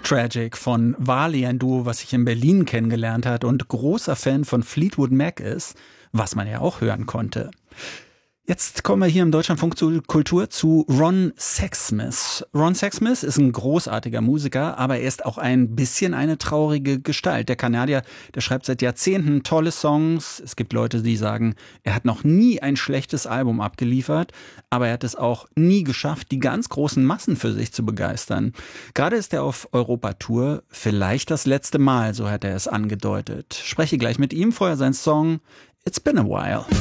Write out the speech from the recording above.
Tragic von Wali, ein Duo, was sich in Berlin kennengelernt hat und großer Fan von Fleetwood Mac ist, was man ja auch hören konnte. Jetzt kommen wir hier im Deutschlandfunk zur Kultur zu Ron Sexsmith. Ron Sexsmith ist ein großartiger Musiker, aber er ist auch ein bisschen eine traurige Gestalt. Der Kanadier, der schreibt seit Jahrzehnten tolle Songs. Es gibt Leute, die sagen, er hat noch nie ein schlechtes Album abgeliefert, aber er hat es auch nie geschafft, die ganz großen Massen für sich zu begeistern. Gerade ist er auf Europatour, vielleicht das letzte Mal, so hat er es angedeutet. Spreche gleich mit ihm, vorher sein Song It's Been a While.